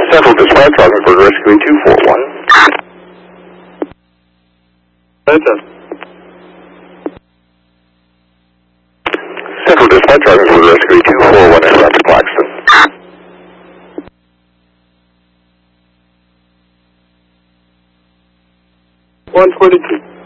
Central Dispatch, Rockford Rescue 241. Central Dispatch, Rockford Rescue 241 in Rapid Claxton. 122.